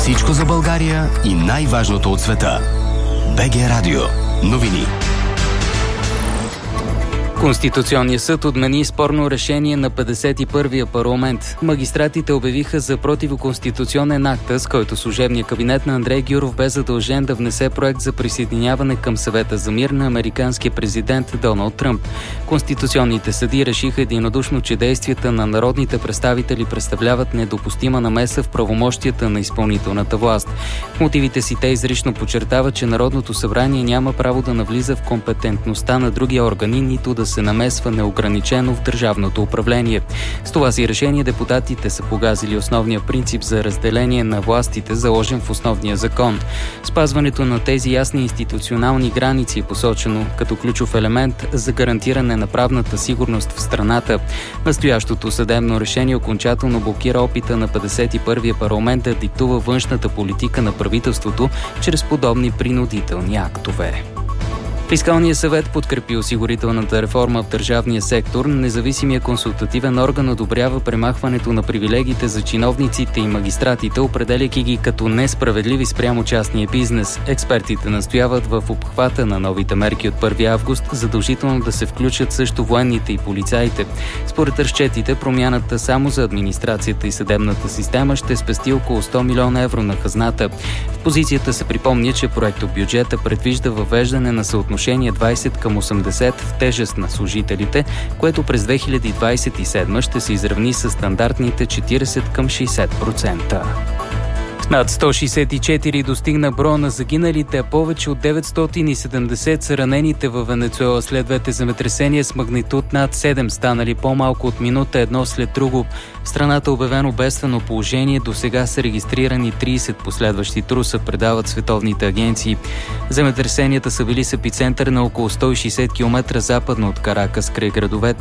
Всичко за България и най-важното от света. БГ Радио. Новини. Конституционният съд отмени спорно решение на 51-я парламент. Магистратите обявиха за противоконституционен акт, с който служебният кабинет на Андрей Гюров бе задължен да внесе проект за присъединяване към Съвета за мир на американския президент Доналд Тръмп. Конституционните съдии решиха единодушно, че действията на народните представители представляват недопустима намеса в правомощията на изпълнителната власт. В мотивите си те изрично подчертават, че Народното събрание няма право да навлиза в компетентността на други органи, нито да се намесва неограничено в държавното управление. С това си решение депутатите са погазили основния принцип за разделение на властите, заложен в основния закон. Спазването на тези ясни институционални граници е посочено като ключов елемент за гарантиране на правната сигурност в страната. Настоящото съдебно решение окончателно блокира опита на 51-я парламент да диктува външната политика на правителството чрез подобни принудителни актове. Фискалният съвет подкрепи осигурителната реформа в държавния сектор. Независимия консултативен орган одобрява премахването на привилегиите за чиновниците и магистратите, определяйки ги като несправедливи спрямо частния бизнес. Експертите настояват в обхвата на новите мерки от 1 август задължително да се включат също военните и полицаите. Според разчетите, промяната само за администрацията и съдебната система ще спести около 100 милиона евро на хазната. В позицията се припомня, че проектобюджета предвижда въвеждане на съотношение 20/80 в тежест на служителите, което през 2027 ще се изравни с стандартните 40/60%. Над 164 достигна броя на загиналите, а повече от 970 са ранените във Венецуела след двете земетресения с магнитуд над 7, станали по-малко от минута едно след друго. В страната обявено бедствено положение, до сега са регистрирани 30 последващи труса, предават световните агенции. Земетресенията са били с епицентър на около 160 км западно от Каракас, край градовете